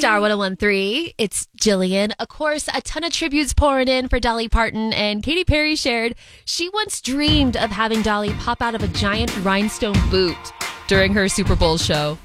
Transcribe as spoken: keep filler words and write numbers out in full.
Star one oh one three. It's Jillian. Of course, a ton of tributes pouring in for Dolly Parton, and Katy Perry shared she once dreamed of having Dolly pop out of a giant rhinestone boot during her Super Bowl show.